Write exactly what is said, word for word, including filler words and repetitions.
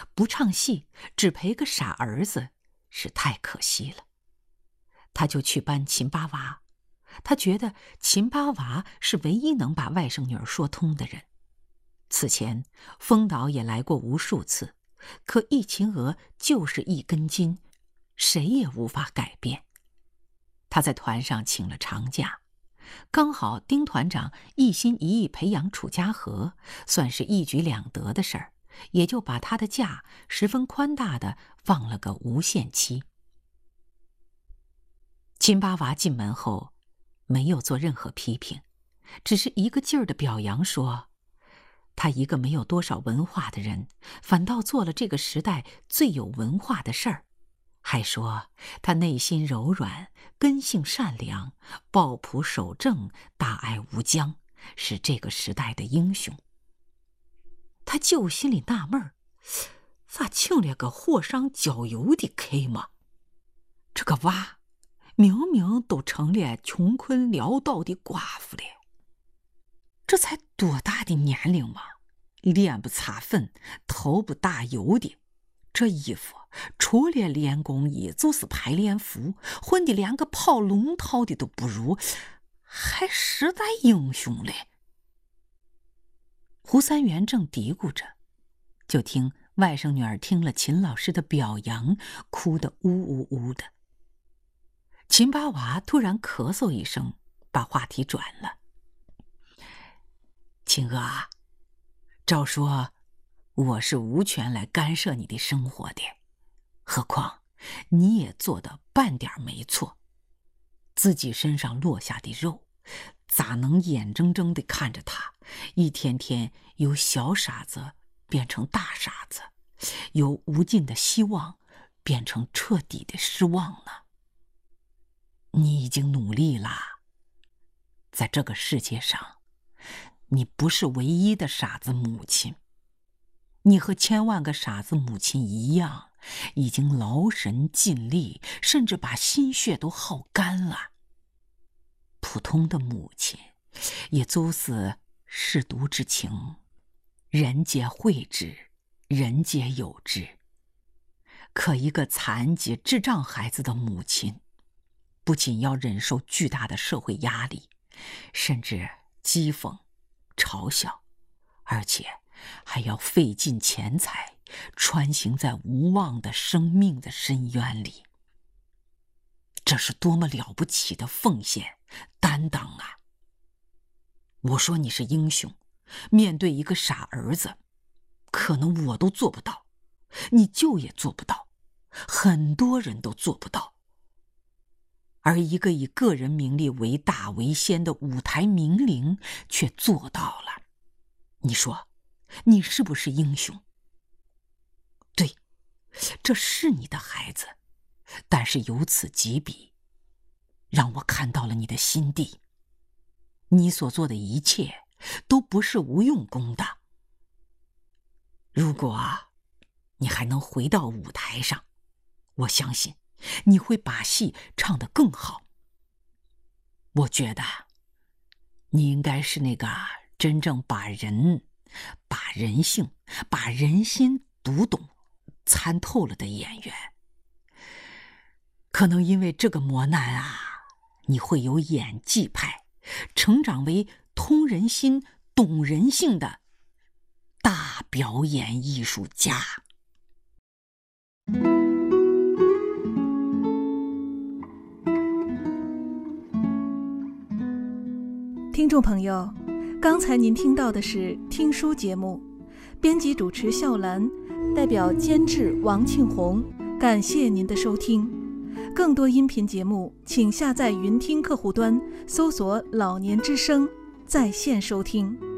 不唱戏，只陪个傻儿子，是太可惜了。他就去搬秦八娃，他觉得秦八娃是唯一能把外甥女儿说通的人。此前风导也来过无数次，可易秦娥就是一根筋，谁也无法改变。他在团上请了长假，刚好丁团长一心一意培养楚家和，算是一举两得的事儿，也就把他的假十分宽大的放了个无限期。秦八娃进门后没有做任何批评，只是一个劲儿的表扬说，他一个没有多少文化的人，反倒做了这个时代最有文化的事儿，还说他内心柔软，根性善良，抱朴守正，大爱无疆，是这个时代的英雄。他就心里纳闷儿，咋请了个火上浇油的客嘛？这个娃明明都成了穷困潦倒的寡妇了，这才多大的年龄嘛，脸不擦粉，头不打油的，这衣服除了练功衣就是排练服，混的连个跑龙套的都不如，还时代英雄嘞。胡三元正嘀咕着，就听外甥女儿听了秦老师的表扬，哭得呜呜呜的。秦八娃突然咳嗽一声，把话题转了。秦娥啊，照说我是无权来干涉你的生活的，何况你也做的半点没错，自己身上落下的肉，咋能眼睁睁地看着他一天天由小傻子变成大傻子，由无尽的希望变成彻底的失望呢？你已经努力啦，在这个世界上，你不是唯一的傻子母亲，你和千万个傻子母亲一样，已经劳神尽力，甚至把心血都耗干了。普通的母亲也就是舐犊之情，人皆会之，人皆有之。可一个残疾智障孩子的母亲，不仅要忍受巨大的社会压力，甚至讥讽、嘲笑，而且还要费尽钱财，穿行在无望的生命的深渊里。这是多么了不起的奉献、担当啊！我说你是英雄，面对一个傻儿子，可能我都做不到，你就也做不到，很多人都做不到。而一个以个人名利为大为先的舞台名伶却做到了，你说你是不是英雄？对，这是你的孩子，但是由此及彼，让我看到了你的心地。你所做的一切都不是无用功的。如果你还能回到舞台上，我相信你会把戏唱得更好。我觉得你应该是那个真正把人、把人性、把人心读懂、参透了的演员。可能因为这个磨难啊，你会有演技派，成长为通人心、懂人性的大表演艺术家。 听众朋友，刚才您听到的是听书节目，编辑主持笑兰，代表监制王庆红，感谢您的收听。更多音频节目，请下载云听客户端，搜索“老年之声”在线收听。